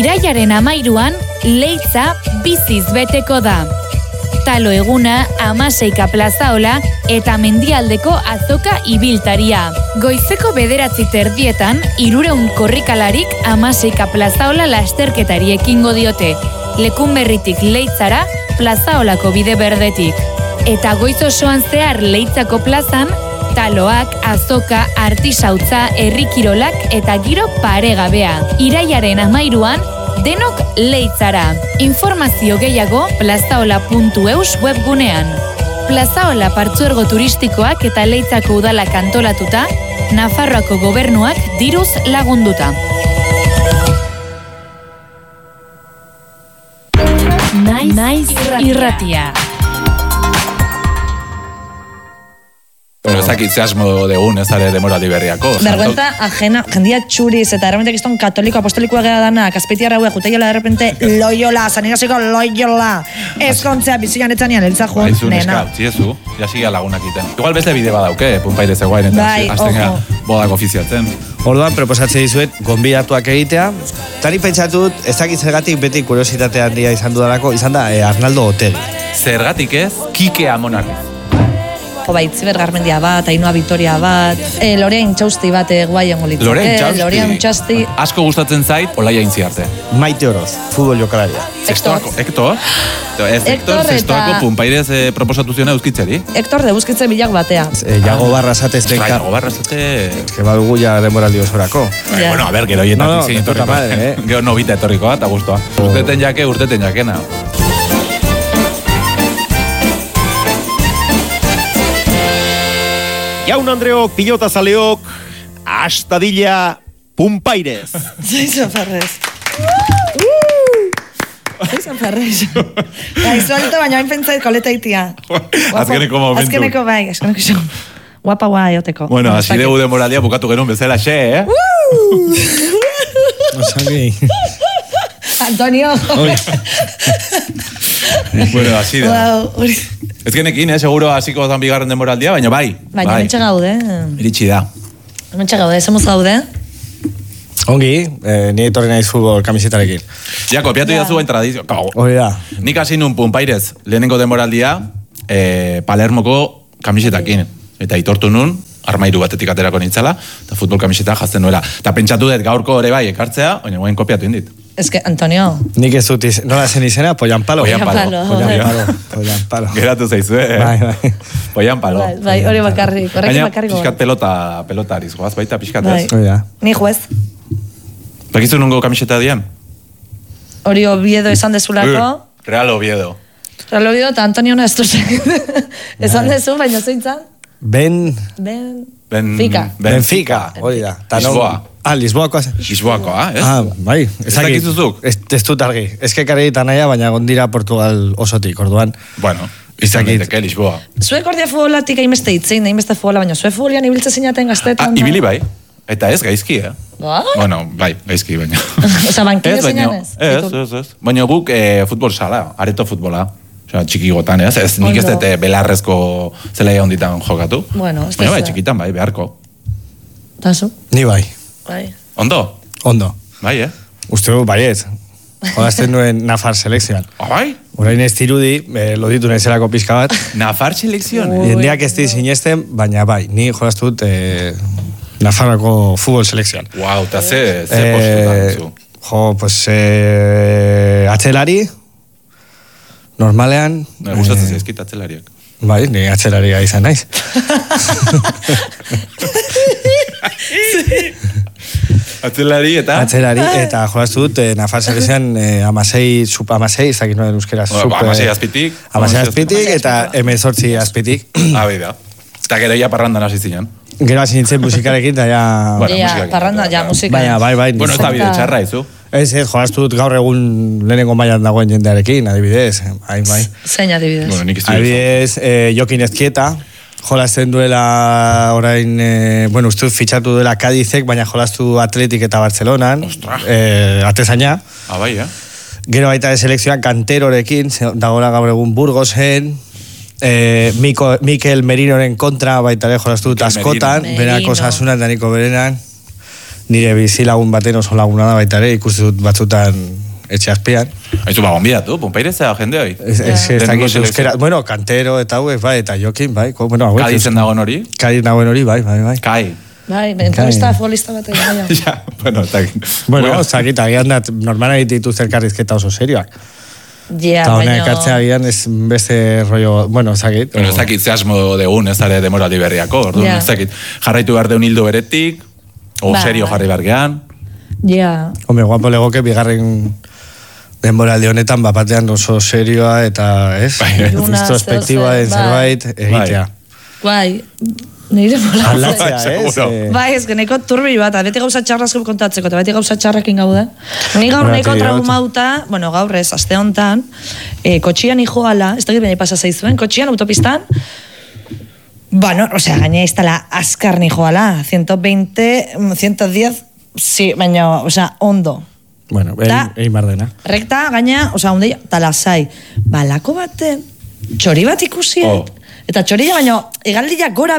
Irailaren 13an, Leitza biziz beteko da. Talo eguna, Amaseika plazaola eta Mendialdeko azoka ibiltaria. Goizeko 9:30 300 korrikalarik Amaseika plazaola lasterketari ekingo diote. Lekunberritik Leitzara, plazaolako bide berdetik. Eta goiz osoan zehar Leitzako plazan, taloak, azoka, artisautza, herrikirolak eta giro paregabea. Irailaren 13an, denok Leitzara. Informazio gehiago plazaola.eus webgunean. Plazaola partzuergo turistikoak eta Leitzako udalak antolatuta, Nafarroako gobernuak diruz lagunduta. Naiz irratia. Bueno, ez dakit ze asmo degun ez are demoraldi berriako. Vergüenza ajena, jendia txuriz, eta de repente kiston katoliko apostolikoa gara danak, azpeitiarra hue, juteiola de repente Loyola, San Ignaziko Loyola, ezkontzea bizian etzanean, eltza joan, nena. Ziezu, jasiga lagunak iten. Igual beste bide badauke, punpaire zegoain, eta aztenga bodak ofiziatzen. Orduan, proposatze dizuet, gonbidatuak egitea. Tani pentsatut, ez dakit zergatik beti kuriositate handia izan dudalako, izan da Arnaldo Otegi. Zergatik ez, Kike Amonarriz. Itziber Garmendia bat, Ainhoa Vitoria bat, Lorea Intxausti bat guai ongo litzake. Lorea Intxausti. Asko gustatzen zait, Olaia Intziarte. Maite Oroz, futbol jokalaria. Hector? Zestoako punpairez proposatu ziona euskitzeri. Hector de euskitze bilak batea. Jago Barrasate estenka. Jago Barrasate... Que badugu ja demoraldi osorako. Bueno, a ver, gero hietatik zin etorriko. Gero nobita etorriko bat, agustua. Urteten jakena. Jaun Andreok, pilotazaleok, astadilla punpairez. Zaizan Farrez. Zaizan Farrez. Suelto, baina hain pentsait koleta itia. Azkeneko momentu. Azkeneko bai. Guapa guai, oteko. Bueno, hasi dugu demoralia bukatu genuen bezala, Osagi. Antonio. Bueno, hasi da. Ez genekin, seguro hasiko zan bigarren demoraldia, baina bai. Baina mentxe gaude. Iritsi da. Mentxe gaude, somos gaude. Ongi, ni etorri naiz futbol kamisetarekin. Ja, kopiatu idazu bain tradizio. Hori da. Nik hasi nun punpairez lehenengo demoraldia Palermoko kamisetakin. Eta itortu nun, armairu batetik aterako nintzala, eta futbol kamiseta jazten nuela. Eta pentsatu dut gaurko ere bai ekartzea, baina guen kopiatu indit. Ez que, Antonio... Nik ez dut nola zen izena, Pollanpalo. Pollanpalo. Geratu zaizu, Bai. Pollanpalo. Bai, hori bakarrik. Baina pixkat pelotariz, goaz, baita pixkat ez. Ni juez. Bakizu nungo kamiseta dian? Hori Oviedo esan dezulako. Real Oviedo. Real Oviedo eta Antonio Nestorzen. Esan dezu, baina zeintzan? Benfica, hori da. Lisboa. Lisboakoa. Lisboakoa, ez? Bai. Ez dakizuzuk? Ez dut argi. Ez que karri eta naia, baina gondira Portugal osotik, orduan. Bueno, izan diteke Lisboa. Zuek ordia futbolatik hainbeste hitzein, hainbeste futbola, baina zuek futbolian ibiltze zinaten gaztetan. Ibili bai. Eta ez gaizki, Ba? Bueno, bai, gaizki, baina. Osa, bankillo zinanez? Ez. Baina guk futbol sala, areto futbola. Osa, txikigotan, ez? Nik ez dute belarrezko zelaia honditan jokatu. Bueno, ez da. Baina bai, txikitan, bai, beharko. Tazu? Ni bai. Bai. Ondo? Bai, Uste du, baiet. Jolazten nuen Nafar selekzioan. Bai? Orain ez dirudi, loditu nahizelako pixka bat. Nafar selekzioan? Jendeak ez di sinesten, baina bai, ni jolaztu dut Nafarroko futbol selekzioan. Wow, eta ze postutan zu? Pues atzelari, normalean... Gustatzen zaizkit atzelariak. Bai, ni atzelaria izan naiz. Atzelari eta jolaztu dut Nafar selekzioan sub-amasei, ez dakit noen euskera. Amasei azpitik. Amasei azpitik eta 18 azpitik. Bida. Eta gero ja parrandan hasi zinen. Gero hasi nintzen musikarekin, eta ja... Parranda, ja, musika. Bai. Bueno, ez da bide txarra, izu. Ez, jolaztu dut gaur egun lehenengo mailan dagoen jendearekin, adibidez. Bai. Zein adibidez? Bueno, nik adibidez, Jokin Ezkieta, jolazten duela orain, uste fitxatu duela Cadizek, baina jolaztu Atletik eta Bartzelonan. Atezaina. Bai, Gero baita de selekzioan Kanterorekin, dagoela gaur egun Burgosen, Mikel Merinoren kontra baita jolaztu dut askotan, berako Osasunan, Daniko Berenan. nire bizilagun baten oso laguna da baita ere, ikusi dut batzutan etxe azpian. Aizu, gonbidatu, Punpairezea jende hoi. Ez dakit euskera, bueno, kantero eta hauek, bai, eta Jokin, bai. Bueno, hauek. Kadizen dagoen hori? Kadiz dagoen hori, bai. Kai. Bai, entrevista futbolista bat egin. Ja, bueno, eta... Bueno, zakit, agian da, normala ditu zerkarrizketa oso serioak. Ja, eta honek hartzea agian ez beste rollo, bueno, zakit. Bueno, zakit, ze asmo degun, ez dara demoraldi berriako, orduan, zakit, jarraitu behar deun hildo beretik, o serio jarri behar gehan. Ja. Hombre, guapo legoke, bigarren denboraldi honetan, bapatean oso serioa eta, ez? Introspektiba den zerbait egitea. Bai, nire mola. Aldatzea, ez? Bai, ez geneko turbi bat, beti gauza txarrazko kontatzeko, eta beti gauza txarrakin gaude. Ni gaur neko traumauta, bueno, gaur ez, aste hontan, kotxian ijoala, ez dakit baina pasa zaizuen, kotxian, autopistan, bueno, osea, gaina iztala askar nijoala, 120, 110, sí, baina, osea, ondo. Bueno, egin bardena. Rekta, gaina, osea, ondeia, talasai. Balako baten, txori bat ikusiet. Eta txorilla, baina, egaldia gora,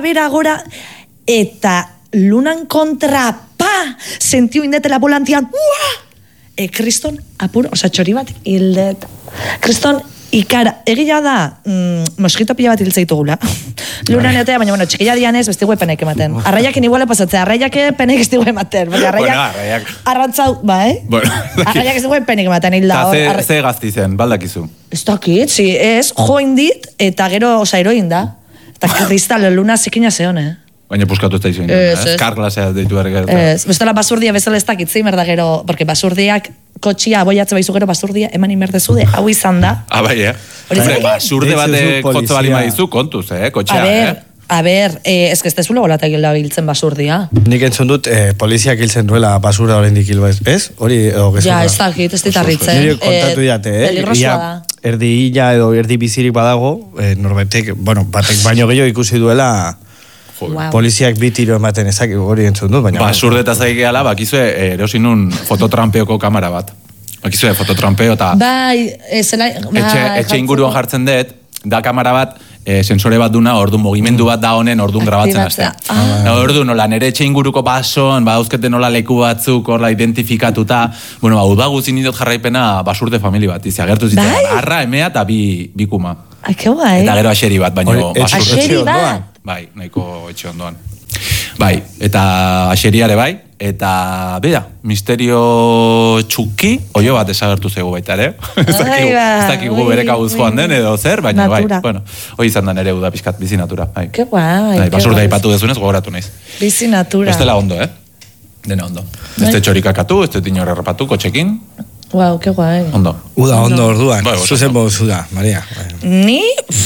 eta lunan kontra, sentiu indetela volantian, kriston apur, osea, txori bat hildet. Kriston ikara, egia da, moskito pila bat hiltzeitugula. Lunan etea, baina, bueno, txikilla dianez, besti penek ematen. Arraiakin iguale pasatzea, arraiake penek esti ematen. Arraiak, arrantzau, bai? Arraiak esti penek ematen hilda. Eta ze gazti zen, baldakizu? Ez dakit, si, ez, join dit, eta gero, osa, eroin da. Eta kristal, luna zikina zeon, Baina puskatu ez da izuen, karglasea deitu berrek. Ez, bestela basurdia bezala ez dakit, zeimer da gero, porque basurdiak kotxia aboiatze baizu gero basurdia eman inberdezude, hau izan da. Bai, basurde batek jotzo bali maizu, kontuz, kotxea, A ber, ez que ez tezulo golatak gilda biltzen basurdia. Nik entzun dut, poliziak hiltzen duela basura oraindik hil ez? Hori, edo gezurra? Ja, ez dakit, ez ditarritzen. Nire kontatu diate, peligrosua da. Erdi hila edo erdi bizirik badago, norbetek, bueno, batek baino gehiago ikusi duela, poliziak bi tiro ematen ezak, hori entzun dut, baina... Basurdeta zaikeala, bakizue, erosin un fototrampeoko kamera bat. Bakizue, fototrampeo eta... Bai, etxe inguruan jartzen dut, da kamera bat, sensore bat duna, orduan mugimendu bat da honen, orduan grabatzen azte. Orduan, nola, nere etxe inguruko bason, dauzkete nola leku batzuk, horla identifikatuta, bueno, hau da guzin idot jarraipena basurde famili bat, agertu zitzen, arra, emea eta bi kuma. Que guai. Eta gero aseri bat, baino basurde. Aseri bat? Bai, nahiko etxe ondoan. Bai, eta aseriare bai, eta bera, misterio txuki, oio bat desagertu zego baita ere. Ez dakigu bere kabuz joan den edo zer, baina bai, bueno, hoi izan da nere uda pixkat bizinatura. Que guai. Basurde aipatu dezunez, gogoratu naiz. Bizinatura. Ez dela ondo, Dena ondo. Ez te txorikakatu, ez te tinor errapatu, kotxekin. Wow, que guai. Ondo. Uda, ondo orduan. Zuzen bozu da, Maria. Ni...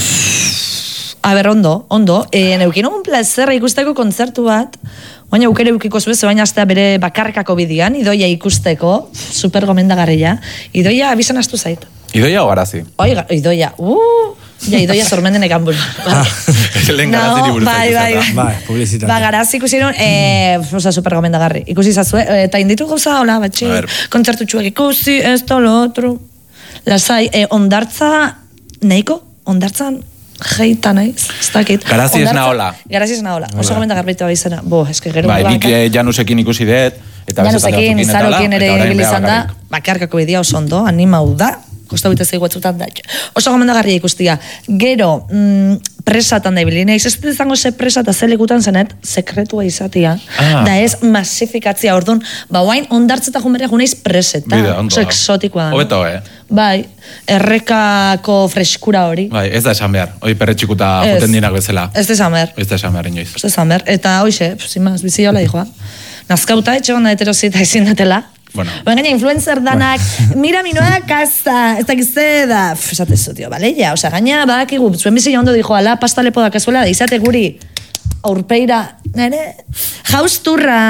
A ber, ondo. Neukin egun plazerra ikusteko kontzertu bat, baina aukere eukiko zuen, baina aztea bere bakarrekako bidian, Idoia ikusteko, super gomendagarria. Idoia abizan astu zait. Idoia o garazi? Idoia, Idoia zormendenek ambul. Lehen garazi ni buruzak. Bai, publizitate. Garazi ikusieron, super gomendagarri. Ikusi zazue, eta inditu gauza hola, batxe, kontzertu txuek ikusi, esto, lo otro. Lasai, ondartza, nahiko, ondartzan, Geita naiz, ez dakit. Garazi ez nahola. Garazi ez nahola. Oso gomenda garbeitu abizena. Eske gero... Bai, nik Janusekin ikusi dut. Janusekin, Izarokin ere bilizan da. Bakarkako bidia oso ondo, animau da. Kosta bita zeigu batzutan da. Oso gomenda garria ikustia. Gero, presatan da ibili. Ez ez izango ze presa eta ze lekutan zenet, sekretua izatia. Da ez masifikatzia. Orduan, guain ondartzeta jumerea juneiz preseta. Oso exotikoa da. Hobeto, Bai, errekako freskura hori. Bai, ez da esan behar. Hoi perretxikuta juten dinak bezala. Ez da esan behar. Ez da esan behar, inoiz. Ez da esan behar. Eta hoxe, zimaz, bizi jola dijoa. Nazkauta, etxe gonda heterozita izin datela. Bueno. Gaina, influencer danak, mira mi nueva casa, ez dakizte da, esatezu, tio, bale, ja, oza, gaina, badakigu, zuen bizi ondo dijo, ala, pasta lepo dakazuela, da izate guri, aurpeira, nire, jausturra,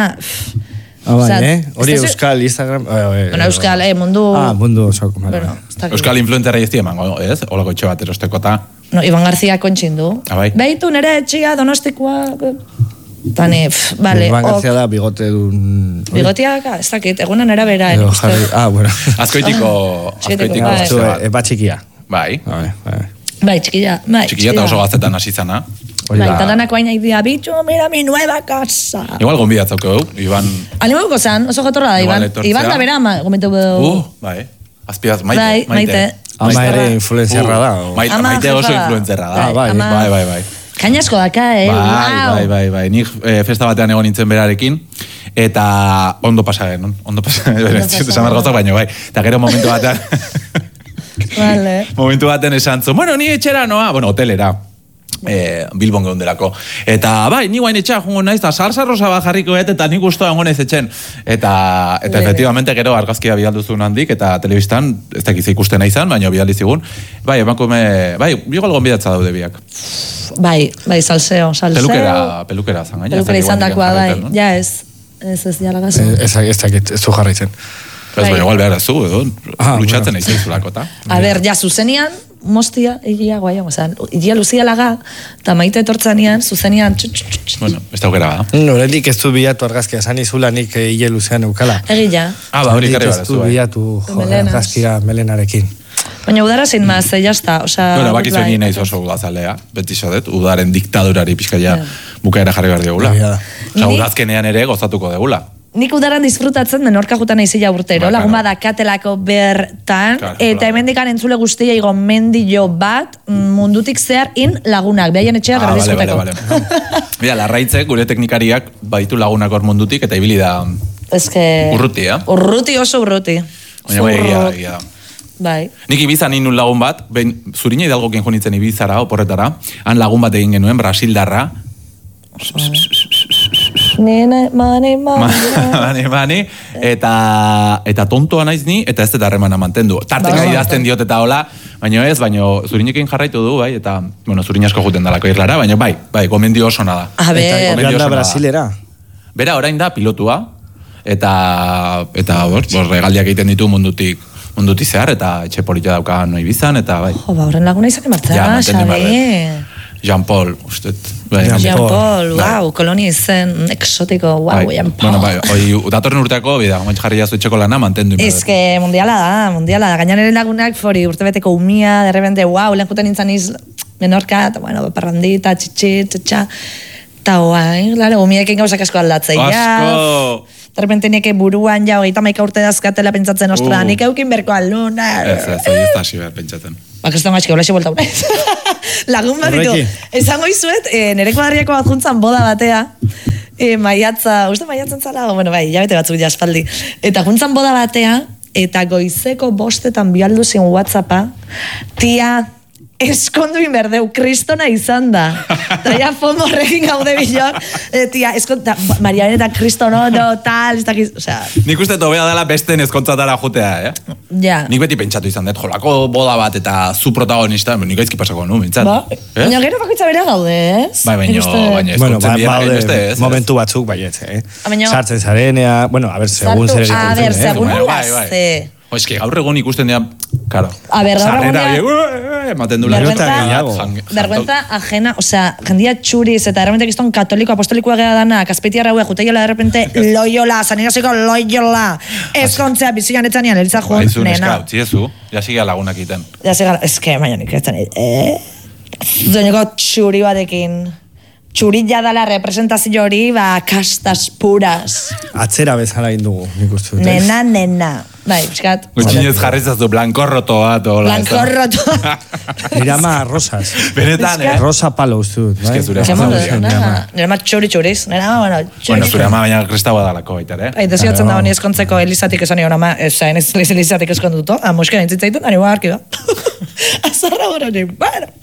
hori Euskal, Instagram, bueno, Euskal, mundu... mundu, Euskal influencerra izti emango, ez? Olako etxe bat erosteko eta... No, Iban Garzia kontxindu. Beitu, nire etxia, donostikoa... Tane, vale. Iban Garzia da bigote dun... Bigotiak, ez dakit, egunan erabera. Bueno. Azkoitiko... Eba txikia. Bai. Bai, txikia. Txikia eta oso gaztetan hasi zana. Bai, eta danak baina idea, bitxo, mira mi nueva casa. Igual gonbidatzauko, Iban... Animauko zan, oso jatorra da, Igual Iban. etortzea. Iban da bera, gomentu Bai, azpiaz, Bai, Maite. Ama ere influencerra da. Maite oso influencerra da. Bai. Kainasko daka, Bai. Nik festa batean egon nintzen berarekin, eta ondo pasa genuen. Ondo pasa genuen, baina bai. Eta gero momentu batean... Vale. Momentu baten esan zu, bueno, ni etxera noa, bueno, hotelera. Bilbon geundelako. Eta bai, ni guain etxea jongo naiz, eta salsa rosa bat jarriko eta nik ustoa gonez etxen. Eta efectivamente gero argazkia bidalduzun handik, eta telebistan, ez dakiz ikusten izan, baina bidaldi zigun. Bai, emakume, bai, igual gonbidatza daude biak. Bai, salseo. Pelukera zan, gaina. Pelukera izan dakoa, bai. Ja, ez jala gazo. Ez du jarraitzen. Ez baina igual behar zu, edo, lutsatzen eiz zulako, eta. A ber, ja, zuzenian, mostia, egia guaia, igia luzia laga, eta Maite etortzanean, zuzenian, Bueno, ez daukera bada. Norendik ez du bilatu argazkia, zan izula nik hile luzean eukala. Egia. Ba, hori karri bada zu, Ez du bilatu argazkia melenarekin. Baina udara zein maz, jazta, osea... Bueno, bakizu nien naiz oso udazalea, beti zodet, udaren diktadurari pixkaia bukaera jarri behar diogula. Osa, udazkenean ere gozatuko degula. Nik udaran disfrutatzen menorka jutan naizila urtero, lagun bada katelako bertan, eta hemendikan entzule guztia igo mendillo bat mundutik zehar lagunak, behaien etxea gara disfruteko. Mira, larraitzek, gure teknikariak baditu lagunak hor mundutik, eta ibili da urruti, Urruti oso urruti. Baina bai, egia da. Bai. Nik Ibizan inun lagun bat, Zurina Hidalgokin jonitzen Ibizara, oporretara, han lagun bat egin genuen, Brasildarra, Mani, eta tontoa naiz ni, eta ez eta harremana mantendu. Tarteka idazten diot eta hola, baina ez, Zurinekin jarraitu du, bai, eta, Zurin asko juten dalako irlara, baina bai, gomendio oso nada. A ber, joan da Brasilera. Bera, orain da pilotua, eta regaldiak egiten ditu mundutik zehar, eta etxe politia dauka noi bizan, eta bai. Jo, horren laguna izan emartzea, Xabi. Jean-Paul, usted. Jean-Paul, wow, kolonia izen exotiko, wow, Jean-Paul. Bueno, datorren urteako, jarri jazu etxeko lana, mantendu. Ez que mundiala da. Gainan ere lagunak fori urtebeteko umia, de repente, wow, lehen juten nintzen iz menorka, eta bueno, parrandita, txitsa, eta guai, claro, umiekin gauzak asko aldatzea. Asko! De repente neke buruan ja, 30 urte dazkatela pentsatzen ostra, nik eukin berko aluna. Ez da hasi behar pentsatzen. Kriston matxik, hola buelta unez. Lagun bat ditu. Esango izuet, nire kuadriako bat juntzan boda batea, uste maiatzen zala, bueno, bai, jabete batzuk jaspaldi. Eta juntzan boda batea, eta goizeko 5:00 bialdu zin WhatsAppa, tia, eskonduin berdeu, kristona izan da. Eta ja fondo horrekin gaude bilor, tia, Marian eta kristono, tal, ez dakiz, osea... Nik uste tobea dela besten eskontzatara jotea, Ja. Nik beti pentsatu izan dut, jolako boda bat eta zu protagonista, nik gaizki pasako nu, mintzat. Baina gero bakoitza bera gaude, ez? Bai, baina eskontzen bierak, momentu batzuk, baietz, sartzen zarenea, bueno, a ber, segun zer egiten. A ber, segun olazte. Eski, gaur egun ikusten dira, karo, a ver, ematen dula. Vergüenza ajena, osea, jendia txuriz, eta de repente kiston katoliko, apostolikoa gara dana, kaspetiarra hue, juteiela de repente Loyola, sanigaziko Loyola, eskontzea bizian etzanean, elitza jun, nena. Baizun eskau, txiezu, jasiga lagunak iten. Jasiga, eske, maionik ez zanit, Doineko txuri batekin, txuri jadala representazio hori, kastas puras. Atzera bezala indugu, nik uste dut. Nena. Bai, pixkat. Gutxinez jarrizazu, blankorroto bat. Blankorroto. Nire ama rosas. Benetan, Rosa palo uste dut. Ez que zure ama. Nire ama txuriz. Bueno, zure ama baina kristaua dalako baita, Bai, deziotzen da honi eskontzeko Elizatik esan egon ama, ez Elizatik eskonduto, amoskera intzitzaitun, ari guarki da. Azarra gora ni,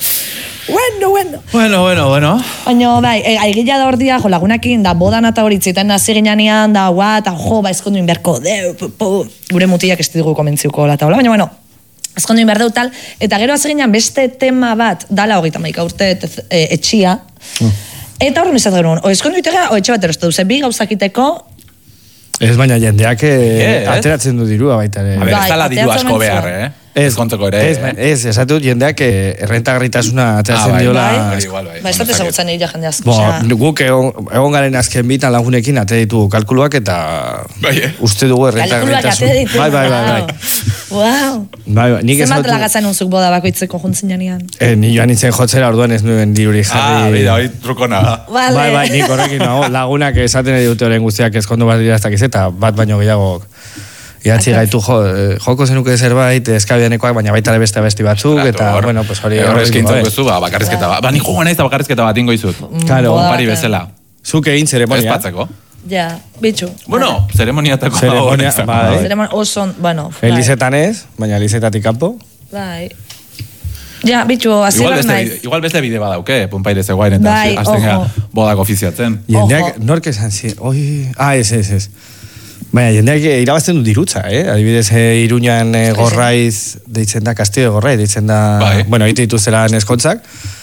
Bueno. Baina, bai, aigila da hor dia, jo, lagunakin, da bodan eta horitziten nazi ginean, da, eta jo, ba, eskondu inberko, gure mutiak ez dugu komentziuko lata, baina, bueno, eskondu inberdeu tal, eta gero azeginan beste tema bat, dala 31 urte etxia, eta horren izan genuen, o eskondu itega, o etxe bat erostu duze, bi gauzakiteko, ez baina jendeak ateratzen du dirua baita ere. A ber, ez dala diru asko behar, Ez kontzeko ere. Ez, esatu jendeak errentagarritasuna ateratzen diola. Ba, ez dut ezagutzen egia jende asko. Guk egon garen azken bitan lagunekin ate ditu kalkuluak eta uste dugu errentagarritasun. Kalkuluak ate ditu. Bai. Wow. Bai, nik Zenbat ezagutu... lagatzen unzuk boda bakoitzeko juntzen janean? Ni joan nintzen jotzera orduan ez nuen diuri jarri... Bida, hori trukona. Vale. Bai, nik horrekin nago. Lagunak esaten dute horren guztiak ezkondu bat dira ez dakiz, eta bat baino gehiago idatzi gaitu joko zenuke zerbait, eskabianekoak, baina baita ere beste abesti batzuk, eta, bueno, pues hori... Horrezkintzen duzu, bakarrizketa bat. Ni joan naiz eta bakarrizketa bat ingo izut. Claro. Pari bezala. Zuk egin zeremonia. Espatzeko. Ja, bitxu. Bueno, zeremoniatako Zeremonia, bai. Oso, bueno. bai. Elizetan ez, baina Elizetatik kanpo. Bai. Ja, bitxu, azirak naiz. Igual beste bide badauke, Punpaire zegoen, eta Bai, azten ojo. bodak ofiziatzen. Jendeak, nork esan zi... Ez. Baina, jendeak irabazten du dirutza, Adibidez, Iruñan Gorraiz deitzen da, Castillo Gorraiz deitzen da... Bai. Bueno, egite dituzela neskontzak.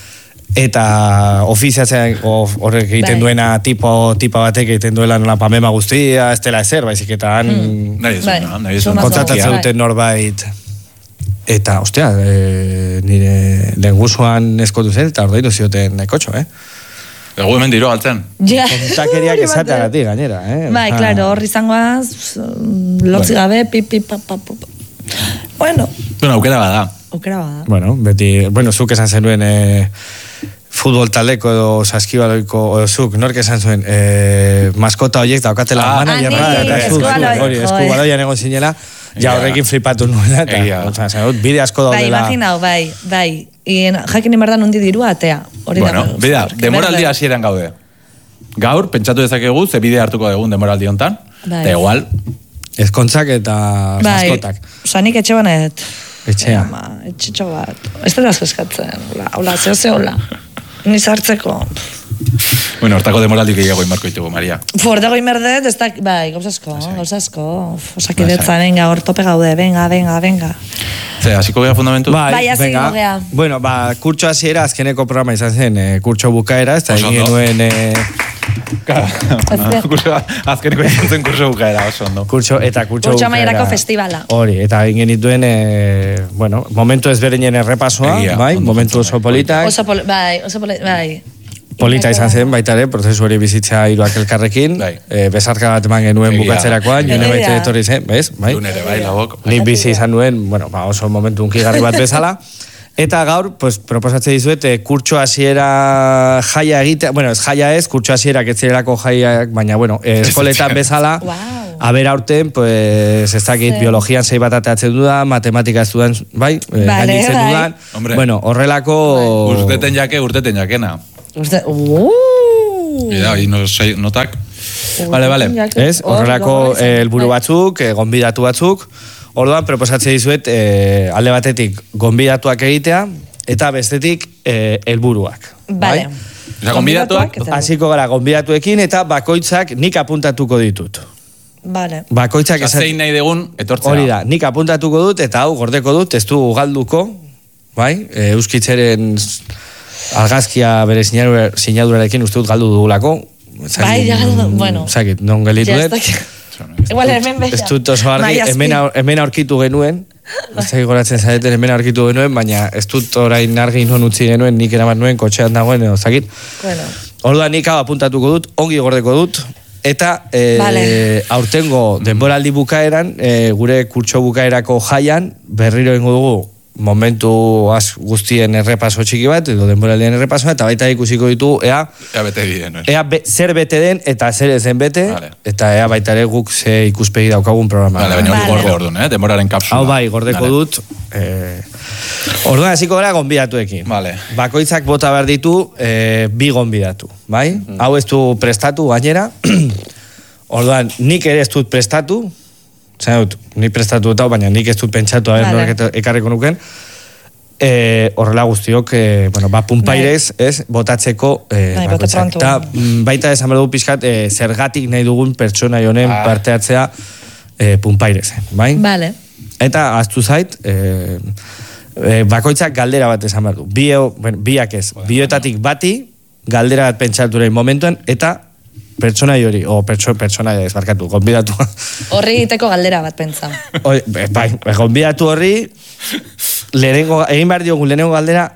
Eta ofiziatzen horrek egiten duena tipa batek egiten duela nola pamema guztia, ez dela ezer, baizik eta han Nahi ez kontratatzen duten norbait. Eta, ostia, nire lenguzuan eskotu zen, eta ordaindu zioten nekotxo, Egu hemen diro altzen. Ja. Kontakeriak esateagatik gainera, Bai, klaro, horri izangoaz, lotzi gabe, Bueno, aukera bada. Bueno, beti, zuk esan zenuen futbol taldeko edo saskibaloiko, edo zuk, nork esan zuen, maskota horiek daukatela managerra, eta zuk, hori, eskubaloian egon zinela, ja horrekin flipatu nuela, eta bide asko daudela. Bai, imaginau, bai. Jakin imerdan undi dirua atea. Bueno, bida, demoraldi hasieran gaude. Gaur, pentsatu dezakegu, ze bide hartuko egun demoraldi hontan, eta igual... Ezkontzak eta maskotak. Osa, nik etxe banet. Etxea. Etxetxo bat. Ez dut asko eskatzen. Hola, hola. Ni sartzeko. Bueno, hortako demoraldik gehiago inbarko ditugu, Maria. Hortako inberdet, ez da, bai, gauzasko. Osakidetza, venga, hor tope gaude, venga. Ze, hasiko gea fundamentu? Bai, hasiko gea. Bueno, kurtso hasiera azkeneko programa izan zen, kurtso bukaera, ez da egin genuen... Azkeneko izan zen kurso bukaera, oso ondo. Kurtso bukaera. Amaierako festivala. Hori, eta egin genituen, momentu ezberdinen errepasoa, bai, momentu oso politak. Oso bai. Polita izan zen, baita ere, prozesu hori bizitza hiruak elkarrekin, besarka bat eman genuen bukatzerakoan, june baita etorri zen, bez? Lunere, bai, labok. Nik bizi izan nuen, oso momentu unkigarri bat bezala. Eta gaur, proposatzen dizuet, kurtso hasiera jaia egitea, ez jaia ez, kurtso hasiera ketzerelako jaiak, baina, eskoletan bezala, aber aurten, ez dakit, biologian 6 bat ateatzen dudan, matematika ez dudan, bai, gainditzen dudan, horrelako... Urteten jakena. Notak. Vale. Ez, horrelako helburu batzuk, gonbidatu batzuk, orduan, proposatzen dizuet, alde batetik gonbidatuak egitea, eta bestetik helburuak. Vale. Gonbidatuak? Hasiko gara gonbidatuekin, eta bakoitzak nik apuntatuko ditut. Vale. Bakoitzak zein nahi degun etortzea. Hori da, nik apuntatuko dut, eta hau gordeko dut, ez du galduko, bai, euskitzeren argazkia bere sinadurarekin uste dut galdu dugulako. Bai, ja galdu, bueno. Zagit, non gelitu dut. Igual hemen beha. Ez dut oso argi, hemen aurkitu genuen, ez da goratzen zareten hemen aurkitu genuen, baina ez dut orain argi non utzi genuen, nik eraman nuen kotxean dagoen, edo zagit. Orduan nik hau apuntatuko dut, ongi gordeko dut, eta aurtengo denboraldi bukaeran, gure kurtso bukaerako jaian, berriro ingo dugu, momentu guztien errepaso txiki bat, edo denboraldien errepasoa, eta baita ikusiko ditu, ea zer bete den, eta zer ezen bete, eta ea baita ere guk ze ikuspegi daukagun programa. Baina hori gorde orduan, demoraren kapsula. Hau bai, gordeko dut. Orduan hasiko gara gonbidatuekin. Bakoitzak bota behar ditu, 2 gonbidatu, bai? Hau ez du prestatu gainera. Orduan, nik ere ez dut prestatu, ni prestatu eta, baina nik ez dut pentsatu norek ekarriko nuken. Horrela guztiok, Punpairez, botatzeko bakoitzak. Eta baita esan behar dugu pixkat, zergatik nahi dugun pertsona honen parteatzea Punpairez, bai? Vale. Eta aztu zait, bakoitzak galdera bat esan behar du. Biak ez, bioetatik bati, galdera bat pentsaturen momentuan, eta pertsona hori, pertsona ez barkatu, gonbidatu. Horri egiteko galdera bat pentsa. Bai, gonbidatu horri, egin behar diogun lehenengo galdera,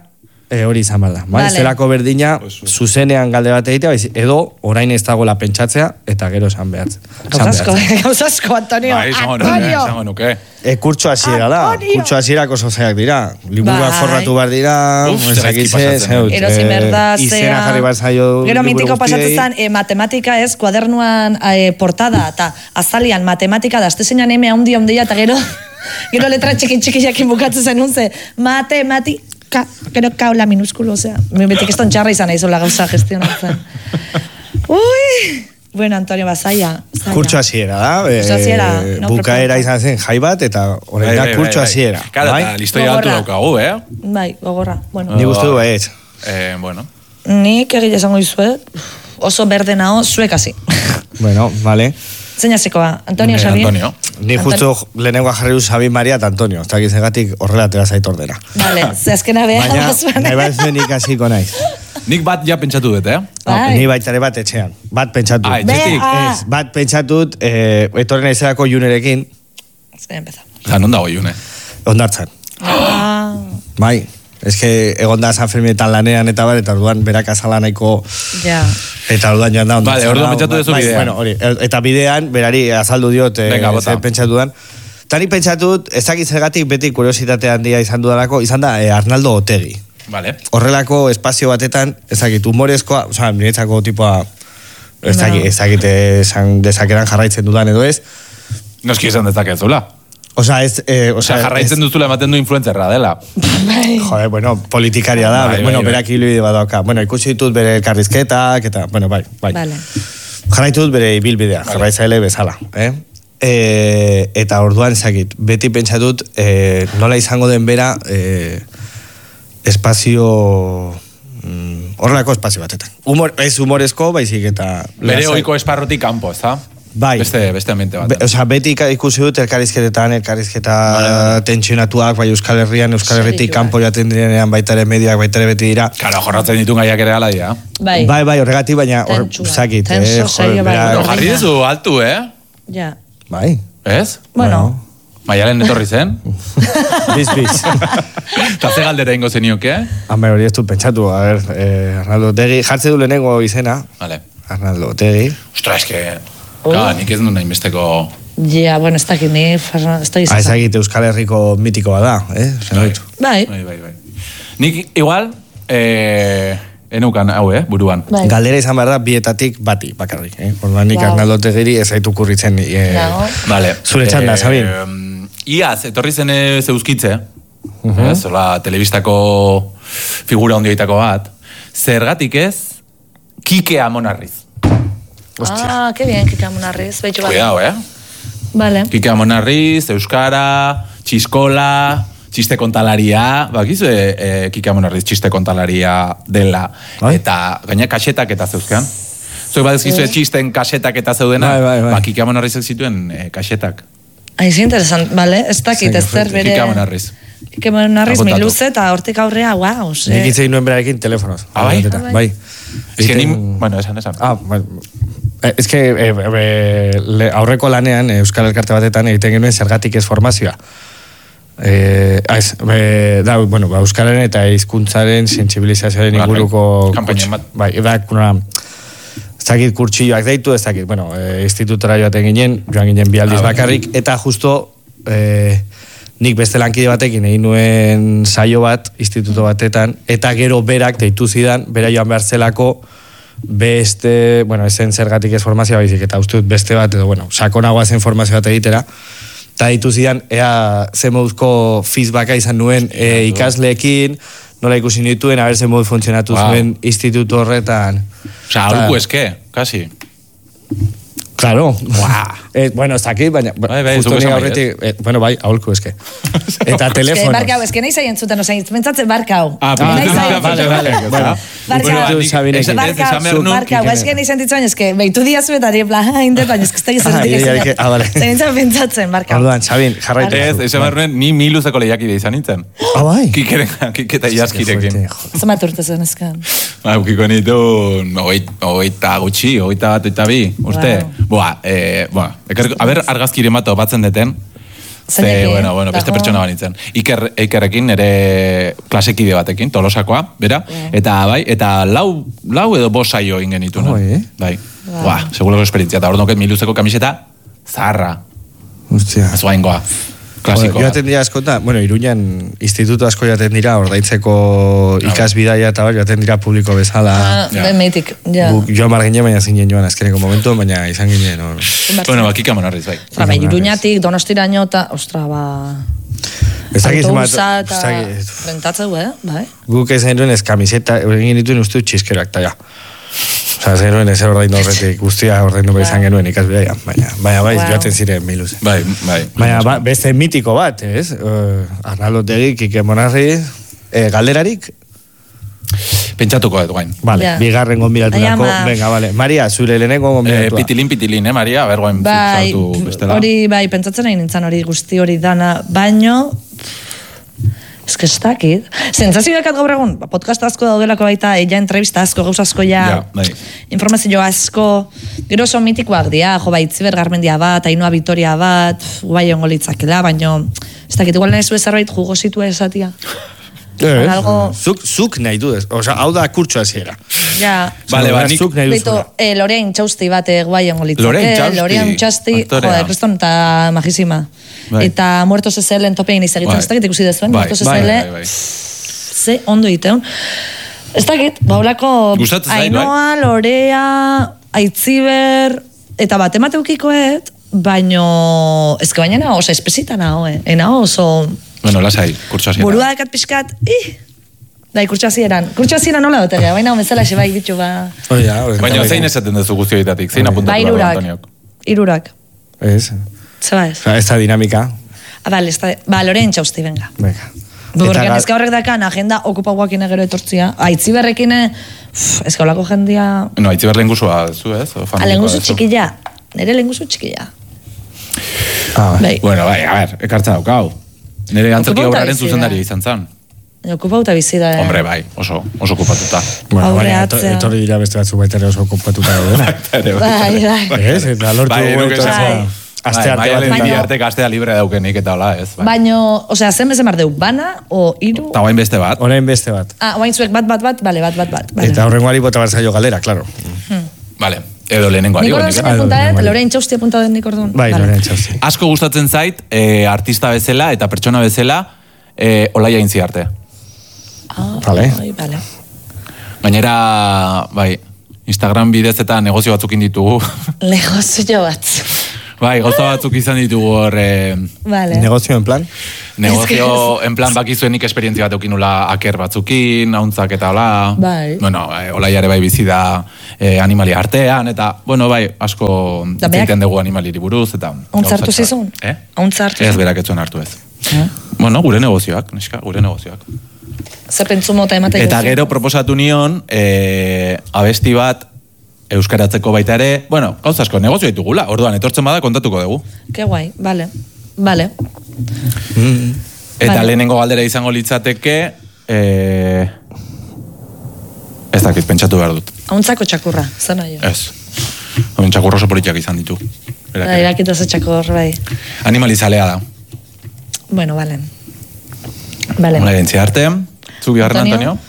hori izan behar da. Vale. Zelako berdina, zuzenean galde bat egitea, edo orain ez dagoela pentsatzea, eta gero esan behatzen. Gauzasko, Antonio. Bai, izango nuke. Kurtso hasiera da. Antonio! Kurtso hasierak oso zaiak dira. Liburuak Bai. forratu behar dira, Erosi merda, izena jarri behar zaio gero liburu mitiko guztiei. pasatzen zen, matematika ez, kuadernuan portada, eta azalian matematika da, astezenan eme handia, eta gero letra txiki-txikiakin bukatzen zen unze, matematika, gero kaula minuskulo, osea, betik eston txarra izan aizola gauza gestionatzen. Ui! Bueno, Antonio, zaila. Kurtso hasiera da. Kurtso hasiera, no bukaera propongo. izan zen jai bat, eta orain da kurtso hasiera. Claro, eta listoia altu daukagu, Bai, gogorra. Bueno. Ni guztu du ez. Bueno. Nik egile esango dizuet, oso berde nao, zuek hasi. Bueno, vale. Zein hasikoa, Antonio, Xabi? Antonio. Ni justu lehenengoa jarri du Xabi Maria eta Antonio. Ez dakit zegatik horrela atera zait ordena. Vale, ze azkena behar Baina, bazuen. nahi bat zuen ikasiko naiz. Nik bat ja pentsatu dut, Bai. Ni baitare bat etxean. Bat pentsatu. Ah, etxetik? Ez, bat pentsatut, etorren naizelako Junerekin, Zein empeza. Ja, non dago June? ondartzan. Bai, eske egon da San Fermietan lanean eta bar, eta orduan berak azala nahiko... Ja. Eta orduan joan da ondartzan. Vale, orduan pentsatu duzu bidean. Bueno, hori, eta bidean, berari azaldu diot, Venga, bota. zer pentsatu dudan. Tani pentsatut, ez dakit zergatik beti kuriositate handia izan dudalako, izan da Arnaldo Otegi. Vale. Horrelako espazio batetan, ez dakit, humorezkoa, oza, niretzako tipoa, ez dakit esan dezakeran jarraitzen dudan edo ez. Noski esan dezakezula. Oza, ez... Osea, jarraitzen duzula ematen du influencerra dela. Joder, bueno, politikaria da, Bai, bueno, bai. berak hilbide bat dauka. Bueno, ikusi ditut bere elkarrizketak, eta, bueno, bai. Vale. Jarraitu dut bere ibilbidea, jarraitzaile bezala, eta orduan ezakit, beti pentsatut, nola izango den bera, espazio... horrelako espazio batetan. Ez humorezko, baizik eta... Bere lasai. ohiko esparrotik kanpo, ezta? Bai. Beste ambiente bat. Osea, beti ikusi dut elkarrizketa tentsionatuak, bai Euskal Herrian, Euskal Herritik kanpo jaten direnean baita ere medioak, baita ere beti dira. Claro, jorratzen ditun gaiak ere ala dira. Bai. Bai, horregatik, baina Tentsua. zakit, Tenso, serio, bai. Pero jarri duzu altu, Ja. Bai. Ez? Bueno. Maialen etorri zen? Biz. Eta ze galdera ingo zenioke? Hamar hori ez du pentsatu, a ver, Arnaldo Otegi, jartze du lehenengo izena, Vale. Arnaldo Otegi. Ostra, eske... Claro, nik ez du nahi besteko... Ja, bueno, ez dakit ni, ez da izan. Ezagit Euskal Herriko mitikoa da, Bai. Bai. Nik igual, eneukan hau, buruan. Bai. Galdera izan behar da, bietatik bati, bakarrik. Orduan nik Wow. Arnaldo Otegiri ez zaitu kurritzen. Vale. Zure txanda, Sabin. Iaz, etorri zen zeuskitze, zola telebistako figura hondiaitako bat, zergatik ez, Kike Amonarriz. Ah, que bien, Kike Amonarriz. Cuidado, Vale. Kike Amonarriz, Euskara, Txiskola, txiste kontalaria, bakizu Kike Amonarriz txiste kontalaria dela, eta gaina kasetak eta zeuzkan. Zuek badezkizu txisten kasetak eta zeudena, Bai. Kike Amonarrizek zituen kasetak. Aiz interesant, vale? Ez dakit, ez zer bere... Kike Amonarriz. Kike Amonarriz Apuntatu. miluze eta hortik aurrea, guau. Nik itzein nuen berarekin telefonoz. Bai? Bai. Ez que ni, bueno, esan. Ez que aurreko lanean Euskal Elkarte batetan egiten genuen zergatik ez formazioa. Euskararen eta hizkuntzaren sentsibilizazioaren inguruko... Kampainen bat. Bai, ez dakit kurtsilloak deitu, ez dakit, institutora joaten ginen, joan ginen bi aldiz bakarrik, eta justo nik beste lankide batekin egin nuen saio bat, instituto batetan, eta gero berak deitu zidan, bera joan behar zelako, beste, esen zergatik ez formazioa baizik, eta uste dut beste bat, edo, sakonagoa zen formazio bat egitera, eta ditu zidan, ea ze moduzko feedbacka izan nuen ikasleekin, nola ikusi nituen, haber ze modu funtzionatu zuen instituto horretan. Osa, aholku eske, kasi. Claro. Bueno, ez dakit, baina... justo nik aurretik... Bai, aholku eske. Eta telefono. Barkau, eske nahi zaien zuten, osein, pentsatzen barkau. Vale. Barkau, eske nahi sentitzen, eske, behitu diazu eta diepla, indet, baina eske ez da gizartik ez pentsatzen, barkau. Orduan, Sabin, jarraitu. Ez barruen, ni miluzeko lehiakide izan nintzen. Bai? Kiketa iaskirekin. Zemat urte zen, eskan. Ukiko nitu, ogeita gutxi, ogeita bat, ogeita bi, uste? A ber, argazkiren bat batzen deten, Bueno, beste pertsona banitzen. Ikerrekin, nire klasekide batekin, Tolosakoa, bera, eta lau edo 5 saio ingen ditu, no? Bai. Segurako esperientzia, eta hor noket miluzeko kamiseta, zaharra. Hostia. Ez guaingoa. Klasikoa. Joaten dira askota, Iruñan instituto asko joaten dira, ordaintzeko ikasbidaia eta joaten dira publiko bezala. Benmeitik, ja. Joan margine, baina zinen joan azkeneko momentu, baina izan ginen. Bueno, bakika monarriz, bai. Bai, Iruñatik, Donostiraino eta, autobusa eta rentatzeu, bai. Guk ez genuen ez kamiseta, egin dituen uste txiskerak, eta ja. Ez genuen ez ordaindu horretik, guztia ordaindu izan genuen ikasbidaia, baina bai, joaten ziren miluz. Bai. Baina beste mitiko bat, ez? Arnalotegi, Kike Monarri, galderarik? Pentsatuko dut guain. Vale, bigarren gonbidaturako, venga, vale. Maria, zure lehenengo gonbidatua. Pitilin, Maria, bergoen saltu bestela. Hori, pentsatzen nahi nintzen hori guzti hori dana, baino... Ez que ez dakit. Sentsazioak gaur egun, podcast asko daudelako baita, entrevista asko, gauz asko informazio asko, gero oso mitikoak dira, Itziber Garmendia bat, Ainhoa Vitoria bat, guai ongo litzakela, baino, ez dakit, igual nahi zuen zerbait jugositua esatia. Zuk nahi du ez, hau da kurtsoa ziera. Ja. Vale, zuk nahi duzula. Lorein Txausti bat guai ongo litzake. Lorein Txausti, kriston eta majísima. Eta Muertos SL en topein izagitzen, ez dakit ikusi dezuen, Muertos SL, ze ondo egiteun. Ez dakit, baulako Ainhoa, Lorea, Aitziber, eta bat emateukikoet, baino, ezke baina oso espesitana, oso... Bueno, lasai, kurtsoa burua dekat pixkat, kurtsoa zieran nola dutega, baina omezela xe bai bitxu, ba... Baina zein esaten duzu guztioetatik, zein apuntatu da Antoniok? Irurak. Ez. Zeba ez. Esta dinamika. Lorein Txausti, venga. Borrean ezka horrek dakan, agenda okupauakin gero etortzia. Aitziberrekin, ezka olako jendia... No, Aitziber lehengusua zu, ez? Lehengusu txikilla. Nere lehengusu txikilla. Bueno, bai, a ver, ekartza daukau. Nere antzerki obraren zuzendaria izan zan. Okupauta bizi da, Hombre, bai, oso okupatuta. Bueno, baina, etorri dira beste batzu baita ere oso okupatuta daudena. Bai. Ez, eta lortu aste arte astea libre daukenik eta hola, ez. Baina, osea, zen bezen bardeu, bana o iru? Eta oain beste bat. Oain zuek bat. Eta horrengoari bota barzaio galera, klaro. Vale. Edo lehenengo ari. Nik orduan zen apuntadet, Lorein Txausti apuntadet nik orduan. Bai, Lorein Txausti. Asko gustatzen zait, artista bezala eta pertsona bezala, Olaia Intziarte. Vale. Gainera, bai, Instagram bidez eta negozio batzukin ditugu. Negozio batzu. Bai, gauza batzuk izan ditugu hor... Negozio en plan? Negozio en plan bakizuen nik esperientzia bat eukinula aker batzukin, hauntzak eta hola. Bai. Bueno, Olaiare bai bizi da animali artean, eta, bueno, bai, asko zeiten dugu animaliri buruz, eta... Hauntzartu zizun? Hauntzartu zizun? Ez, berak etzuen hartu ez. Bueno, gure negozioak, neska, gure negozioak. Zer pentsumo eta ematea. Eta gero proposatu nion, abesti bat, euskaratzeko baita ere, bueno, gauza asko, negozio ditugula, orduan, etortzen bada kontatuko dugu. Ke guai, vale. Eta lehenengo galdera izango litzateke, ez dakit, pentsatu behar dut. Hauntzako txakurra, zen nahi. Ez. Haun txakurro oso politiak izan ditu. Irakita ze txakur, bai. Animalizalea da. Bueno, vale. Olaia Intziarte, zu bigarren Antonio?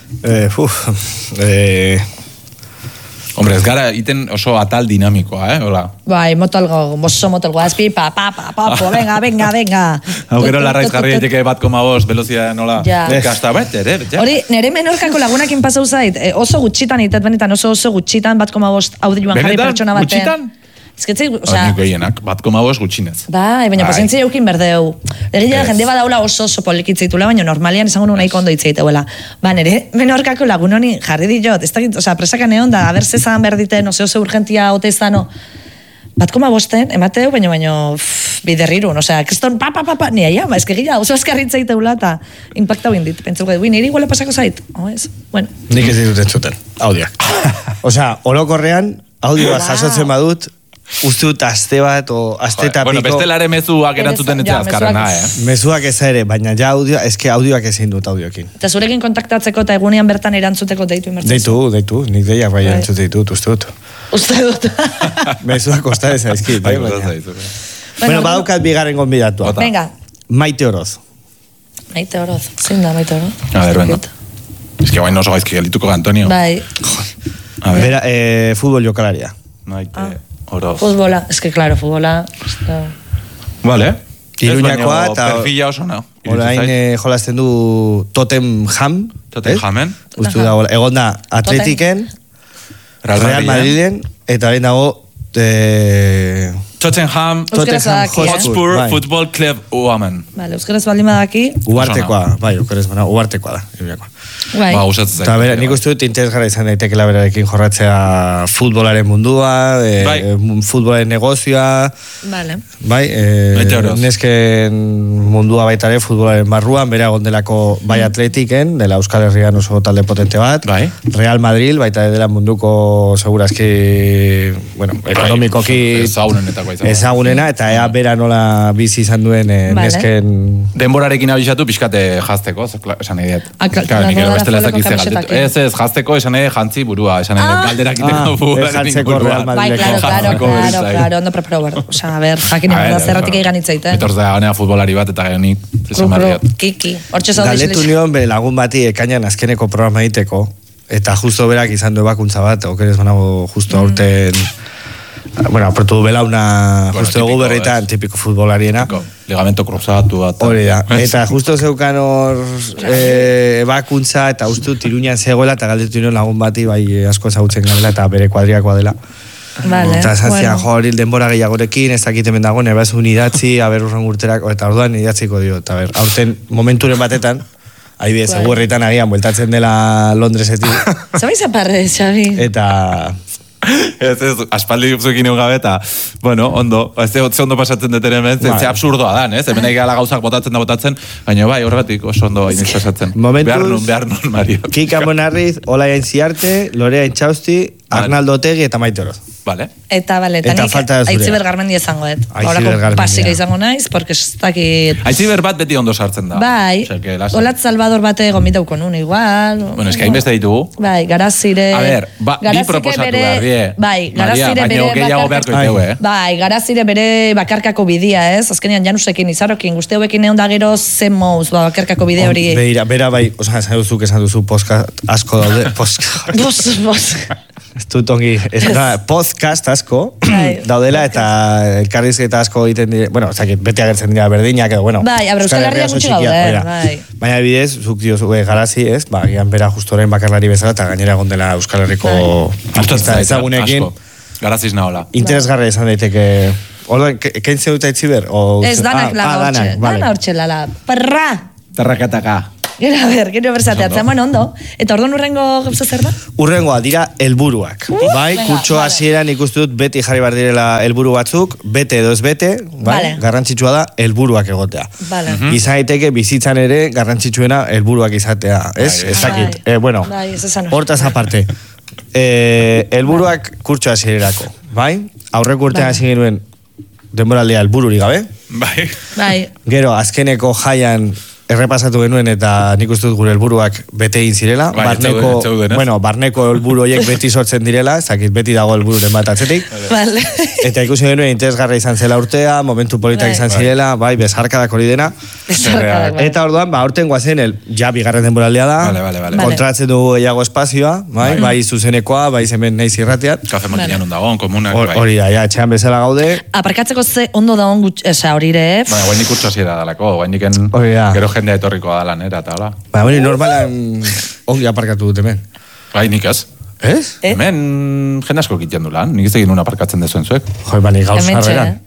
Hombre, ez gara iten oso atal dinamikoa, hola. Bai, oso motelgo, azpi, venga. Hau gero larraiz jarri daiteke 1,5 velozia nola. Kasta bat, hori, nere menorkako lagunakin pasau zait, oso gutxitan itet benetan, oso gutxitan 1,5 audioan jarri pertsona baten. Gutxitan? Ezketzei, osea... Nik gehienak, 1,5 gutxinez. Bai, baina pazientzia eukin berdeu. Egila jende badaula oso polikitzitula, baina normalian izango nuen nahiko ondo itzeiteuela. Ba, nere menorkako lagun honi jarri diot, ez dakit, osea, presakan egon da, aber zezan berditen, oso urgentia ote izano. 1,5 emateu, baina biderrirun, osea, kriston ni aia, ez que gila, oso azkarritzeiteula eta impactau indit. Pentsuko edu, nire iguala pasako zait, bueno. Nik ez ditut entzuten, audioak. Osea, orokorrean, audioa jasotzen badut, uste dut aste bat o aste eta piko. Bueno, bestelare mezuak erantzuten etzea azkarrena, Mezuak ez ere, baina ja audioa, eske audioak ezin dut audioekin. Eta zurekin kontaktatzeko eta egunean bertan erantzuteko deitu inbertzu. Deitu, nik deiak bai erantzute ditut, uste dut. Uste dut. Mezuak kosta ez aizki. Bueno, badaukat bigarren gonbidatua. Venga. Maite Oroz. Maite Oroz, zein da Maite Oroz? A ver, venga. Es que guain oso gaizki gelituko Antonio. Bai, A ver. Bera, futbol jokalaria. Maite Oroz. futbola, es que claro, futbola... Vale. Iruñakoa eta... Perfila oso, no? Orain jolasten du Tottenham. Tottenhamen. Ustu dago, egon da Atletiken, Real Madriden, eta orain dago Tottenham Euskaraz badaki, Hotspur bai. Football Club Women. Vale, euskaraz baldin badaki, Uartekoa, bai, Uartekoa da, Iruñakoa. bai. Ba, gustatzen Eta bera, nik uste dut interesgarra izan daitekela berarekin jorratzea futbolaren mundua, Bai. futbolaren negozioa, Vale. bai, Maite Oroz. nesken mundua baita ere futbolaren barruan, bera gondelako bai Atletiken, dela Euskal Herrian oso talde potente bat, Bai. Real Madrid, baita dela munduko segurazki, bueno, ekonomikoki ezagunena, eta ea bera nola bizi izan duen Vale. nesken... Denborarekin abisatu pixkate jazteko, esan nahi dut. Claro, Nik ere denbora bestela ez foleko dakit ze kamisetak, galdetu. Ez, jazteko esan nahi jantzi burua, esan nahi galderak iteko burua. jantzeko Real Bai, claro, no, o sea, a ver, jakin da zerratik egan hitzaiten. Etorz da, ganea futbolari bat, eta genik, esan barriat. Kiki, hortxe zaude Galdetu nion bere lagun bati ekainan azkeneko programa egiteko, eta justo berak izan du ebakuntza bat, okerez banago justo aurten, bueno, aportu belauna Bueno, justo egu típico, berritan, tipiko futbolariena. Ligamento cruzatu bat. Hori da, eta justo zeukan hor ebakuntza, eta uste dut Iruñan zegoela, eta galdetu nion lagun bati, bai asko ezagutzen garela, eta bere kuadriakoa dela. Vale, Eta zantzian, jo, hori denbora gehiagorekin, ez dakit hemen dagoen, ebazun idatzi, aber urran urterako, eta orduan idatziko dio, eta ber, aurten momenturen batetan, adibidez, Claro. egurritan agian, bueltatzen dela Londresetik, Zabaiz aparre, Xabi? eta... Ez, aspaldi zuekin egun gabe, eta, bueno, ondo, ze ondo pasatzen dut ere hemen, ze absurdoa dan, ez? Hemen egala gauzak botatzen, baina bai, horregatik oso ondo hain pasatzen. Momentuz- Behar nun, Mario. Kika Monarriz, Olaia Intziarte, Lorea Intxausti, Arnaldo Otegi eta Maite Oroz. Vale. Eta, bale, Eta nik falta da zurea. Aitziber Garmendi izango dut. Aitziber Horako Garmendia. pasika izango naiz, porque ez dakit... Aitziber bat beti ondo sartzen da. Bai, Osea, que lasai. Olat Salvador bate gomitauko nun, igual. Bueno, eske hainbeste ditugu. Bai, Garazire... A ver, bi Garazike proposatu bere- behar die. Bai, Maria, Garazire baina bere gehiago beharko diteu, Bai, Garazire bere bakarkako bidea, ez? Azkenean Janusekin, Izarokin, guzti hauekin egon da gero zen mouz, bakarkako bide hori... Bera bai, oza, esan duzu podcast asko daude, podcast... Bos. Ez dut ongi, podcast asko Bai, daudela eta elkarrizketa asko egiten dire, bueno, zakit, beti agertzen dira berdinak edo, bueno. Bai, aber Euskal Herrian oso gutxi txikiak, gaude, oida. bai. Baina bidez, zuk diozu, Garazi, ez, ba, gian bera justoren bakarlari bezala eta gainera gondela Euskal Herriko artista ezagunekin. Garaziz nahola. Interesgarra izan daiteke. Orduan, kein zeu eta Aitziber? Ez, danak laga hortxe, dana hortxe lala. Parra! Terrakataka. Gero berzateatzen, bueno, ondo. Eta orduan urrengo gauza zer da? Urrengoa dira helburuak. Bai, venga, kurtso vale. hasieran ikustu dut beti jarri behar direla helburu batzuk, bete edo ez bete, bai? Vale. Garrantzitsua da helburuak egotea. Vale. Izan daiteke bizitzan ere garrantzitsuena helburuak izatea, ez? Bai. Ez dakit. Bai. Bueno, Bai, ez esan. hortaz aparte. Helburuak kurtso hasierarako, bai? Aurreko urtean hasi genuen denboraldea helbururik gabe. Bai. Bai, Gero, azkeneko jaian errepasatu genuen eta nik uste dut gure helburuak bete egin zirela. Bai, ez zeuden, ez? Barneko helburu horiek beti sortzen direla, zakit beti dago helbururen bat atzetik. vale. Eta ikusi genuen interesgarra izan zela urtea, momentu politak Bai. izan zirela, bai, bezarkadak hori dena. Bezarkadak, bai. Eta orduan, aurten guazen, ja bigarren denboraldea da, Vale. kontratzen dugu gehiago espazioa, bai zuzenekoa, bai hemen naiz irratiat. Kafe makinan ondagoen, komunak, bai. Hori da, ja, etxean bezala gaude. Aparkatzeko ze ondo da on esa hori ere, Baina, guain nik urtsu hasiera dalako, guain niken Hori da. gero jendea etorriko da lanera, eta hola. Ba, hori normalan ongi aparkatu dut hemen. Bai, nik ez. Ez? Hemen jende asko egiten du lan, nik ez egin nun aparkatzen dezuen zuek. Jo, bani gauz Hementxe, zarreran.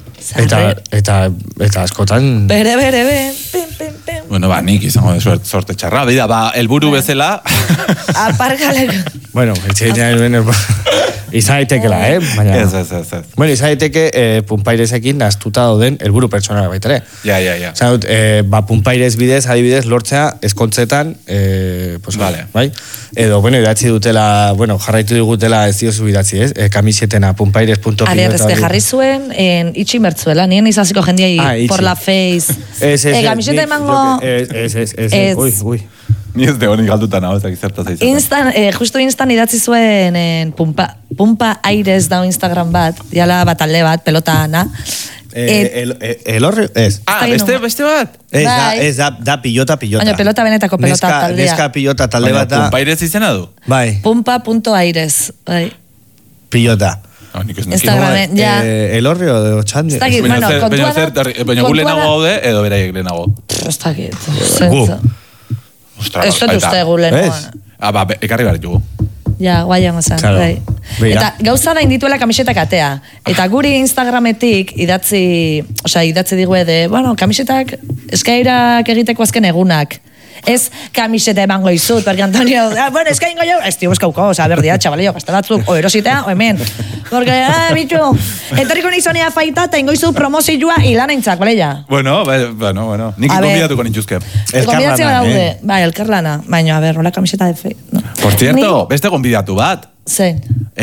Eta askotan... Bere, pim. Bueno, ba, nik izango de sorte txarra. Bida, ba, helburu bezala... Aparkaleko. Bueno, etxeitean izan daitekela, baina... Ez. Bueno, izan daiteke punpairezekin naztuta dauden helburu pertsonala baita ere. Ja. Zan dut, punpairez bidez, adibidez, lortzea eskontzetan, pues, Vale. bai? Edo, bueno, idatzi dutela, bueno, jarraitu digutela ez diozu idatzi, ez? Kamisetena punpairez.com. Are, ez jarri zuen, itxi bertzuela, nien izaziko jendiai itxi. por la face. Ez. Kamiseta emango... Ez. Ui. Ni ez de honik galduta nago, ez dakit zertaz Instan, justo instan idatzi zuen pumpa aires dao Instagram bat, diala bat alde bat, pelota ana. Elorrio, ez. Beste bat? Ez da pilota. Baina pelota benetako pelota taldea. Neska pilota talde bat da. Pumpairez izena du? Bai. Pumpa.aires, bai. Pilota. Nik ez Instagramen, ja. Elorrio de Otxande. Ez dakit, bueno, kontua da. Baina gu lehenago gaude, edo beraiek lehenago. Ez dakit. Ostras, Ez dut uste gu lehenago. Ba, ekarri behar dugu. Ja, guaian gozan, Claro. bai. Eta gauza da indituela kamisetak atea. Eta guri Instagrametik idatzi digue de, bueno, kamisetak eskairak egiteko azken egunak. Ez kamiseta emango izut, porque Antonio, bueno, eskaingo jo, ez tio, eskauko, oza, berdia, txabalio, gazta batzuk, o erositea, o hemen. Porque, bitxu, entorriko nizonia faita, eta ingo izu promozioa hilanentzak, bale ja? Bueno. Nik inkonbidatuko nintuzke. Konbidatzea daude, bai, elkarlana. Baina, a ver, hola kamiseta de fe. No. Por cierto, beste konbidatu bat. Zein?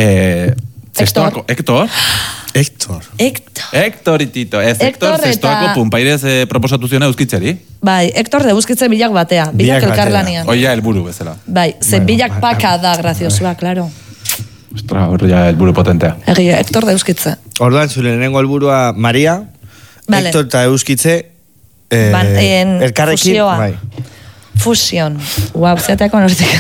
Héctor itito. Héctor zestoako Pumpairez proposatu ziona euskitzeri. Bai, Héctor de euskitze bilak batea. Bilak elkarlanian. Oia helburu bezala. Bai, zen bilak paka da, graziosua, claro. Ostra, hor ja helburu potentea. Egia, Héctor de euskitze. Orduan, zure lehenengo helburua Maria, Vale. Héctor eta euskitze, elkarrekin, fusioa. bai. Fusion. Guau, zeateako nortik.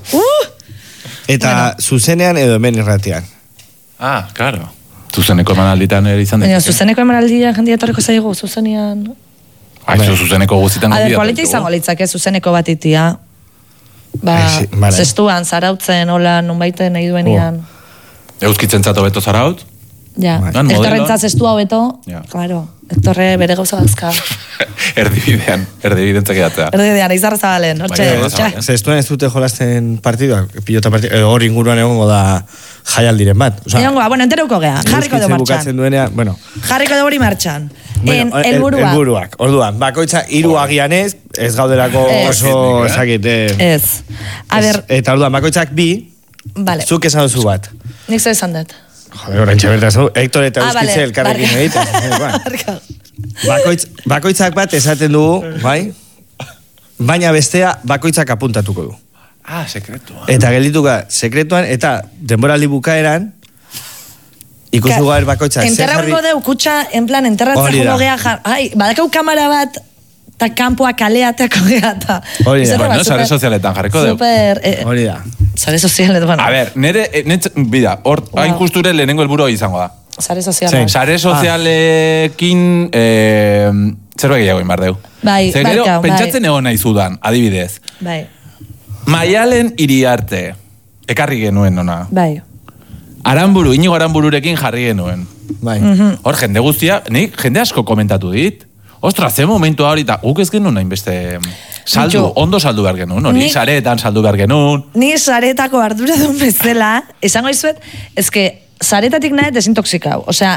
Eta zuzenean edo hemen irratian. Claro. Zuzeneko emanalditan ere izan Baina, zuzeneko emanaldia jendia etorriko zaigu, zuzenean. Zuzeneko guzitan A ver, politia izango litzake zuzeneko bat itia. Vale. Zestuan, zarautzen, hola, nunbaiten nahi duenian. Euskitzen zato beto zaraut? Ja, Hektorrentzat zestua hobeto, Ja. claro, Hektorre bere gauza dazka. Erdibidentzak edatzea. Erdibidean, izarra zabalen, hortxe. Zestuen ez dute jolasten partiduak, pilota partiduak, hor inguruan egongo da jaialdiren bat. Egongo, bueno, entereuko gea, jarriko dugu martxan. Bukatzen duenean, bueno. Jarriko dugu hori martxan. Elburua. Elburuak, orduan, bakoitza hiru agian ez galdelako oso esakit. Ez. A ber. Eta orduan, bakoitzak bi, vale. Zuk esan duzu bat. Nik zer esan dut. Joder, orain txaberta zu, Héctor eta euskitze elkarrekin egiten. Bakoitzak bat esaten dugu, bai? Baina bestea bakoitzak apuntatuko du. Sekretua. Eta geldituka sekretuan, eta denboraldi bukaeran, ikusi gaur bakoitzak. Enterrauko deu, kutsa, en plan, enterratzen jugo gea, badakau kamera bat, eta kanpoa kaleateako gea, eta... Hori da. Bueno, sare sozialetan jarriko deu. Hori da. Sare sozialet, bueno. A ver, bida, hor, hain justure lehenengo helburu izango da. Sare sozialetan. Sare sozialekin, zerbait gehiago inbar deu. Bai, gero, pentsatzen egon nahi zudan, adibidez. Bai. Maialen Iriarte, ekarri genuen ona. Bai. Inigo Aranbururekin jarri genuen. Bai. Hor, jende guztia, nik jende asko komentatu dit. Ostra, ze momentu ahorita, guk ez genuen hainbeste saldu, ondo saldu behar genuen, hori sareetan saldu behar genuen. Ni sareetako ardura duen bezala, esango izuet, ezke, saretatik nahi desintoxikau. Osea,